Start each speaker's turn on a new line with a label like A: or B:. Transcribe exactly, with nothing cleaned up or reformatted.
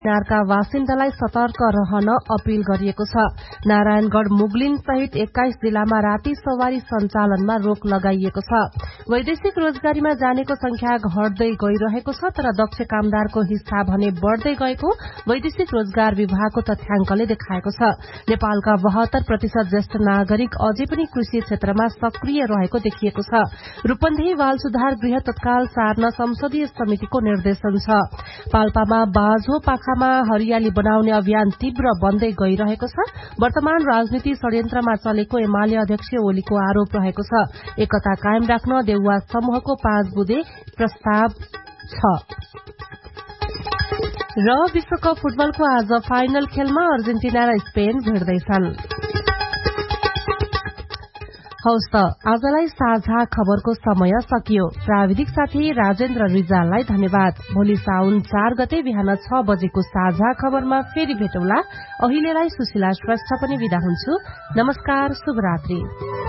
A: नारका वासिन्दालाई सतर्क रहन अपील गरिएको छ। नारायणगढ़ मुगलिन सहित एक्काइस जिल्लामा राति सवारी सञ्चालनमा रोक लगाइएको छ। वैदेशिक रोजगारीमा जानेको संख्या घट्दै गइरहेको छ, तर दक्ष कामदारको हिस्सा भने बढ़दै गएको वैदेशिक रोजगार विभागको तथ्याङ्कले देखाएको छ। नेपालका बहत्तर प्रतिशत ज्येष्ठ नागरिक अझै पनि कृषि क्षेत्रमा सक्रिय रहेको देखिएको छ। रूपन्देही बाल सुधार गृह तत्काल सार्न संसदीय समितिको निर्देशन छ। पाल्पामा बाझो पाखा हरियाली बनाउने अभियान तीव्र बन्दै गइरहेको छ। वर्तमान राजनीति षड्यन्त्रमा चलेको एमाले अध्यक्ष ओलीको आरोप रहेको छ। एकता कायम राख्न देउवा समूहको पाँच बुँदे प्रस्ताव छ। र विश्वकप फुटबलको आज फाइनल खेलमा अर्जेन्टिना र स्पेन भिड्दैछन्। हौस् त आजलाई साझा खबरको समय सकियो। प्राविधिक साथी राजेन्द्र रिजाललाई धन्यवाद। भोलि साउन चार गते बिहान छ बजेको साझा खबरमा फेरि भेटौँला। अहिलेलाई सुशीला श्रेष्ठ पनि बिदा हुन्छु। नमस्कार, शुभरात्रि।